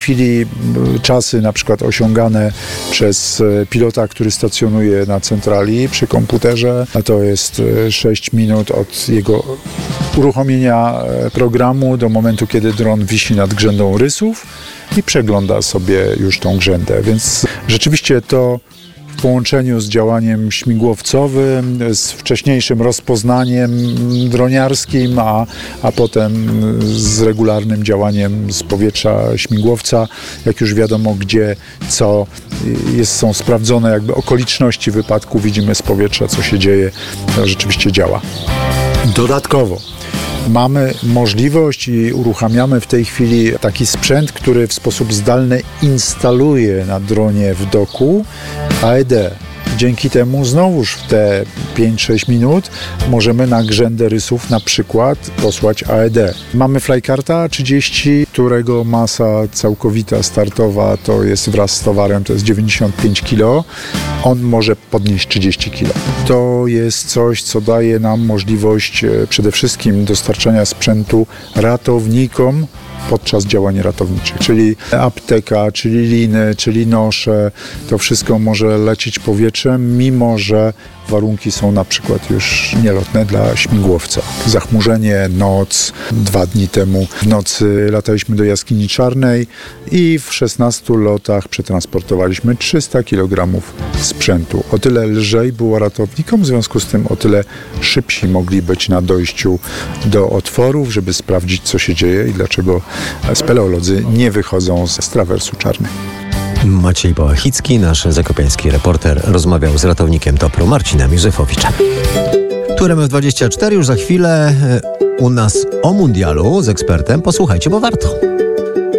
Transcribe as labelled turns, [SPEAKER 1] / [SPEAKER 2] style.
[SPEAKER 1] chwili czasy na przykład osiągane przez pilota, który stacjonuje na centrali przy komputerze, a to jest 6 minut od jego uruchomienia programu do momentu, kiedy dron wisi nad grzędą rysów i przegląda sobie już tą grzędę. Więc rzeczywiście to w połączeniu z działaniem śmigłowcowym, z wcześniejszym rozpoznaniem droniarskim, a potem z regularnym działaniem z powietrza śmigłowca, jak już wiadomo gdzie, co są sprawdzone jakby okoliczności wypadku, widzimy z powietrza, co się dzieje, to rzeczywiście działa. Dodatkowo mamy możliwość i uruchamiamy w tej chwili taki sprzęt, który w sposób zdalny instaluje na dronie w doku AED. Dzięki temu znowuż w te 5-6 minut możemy na grzędę rysów na przykład posłać AED. Mamy Flykarta 30, którego masa całkowita startowa to jest wraz z towarem to jest 95 kg. On może podnieść 30 kg. To jest coś, co daje nam możliwość przede wszystkim dostarczania sprzętu ratownikom podczas działań ratowniczych, czyli apteka, czyli liny, czyli nosze, to wszystko może lecieć powietrzem, mimo że warunki są na przykład już nielotne dla śmigłowca. Zachmurzenie, noc. 2 dni temu w nocy lataliśmy do Jaskini Czarnej i w 16 lotach przetransportowaliśmy 300 kg sprzętu. O tyle lżej było ratownikom, w związku z tym o tyle szybsi mogli być na dojściu do otworów, żeby sprawdzić, co się dzieje i dlaczego speleolodzy nie wychodzą z trawersu Czarnej.
[SPEAKER 2] Maciej Bałachicki, nasz zakopiański reporter, rozmawiał z ratownikiem TOPR-u Marcinem Józefowiczem. Tu RMF24 już za chwilę u nas o mundialu z ekspertem. Posłuchajcie, bo warto.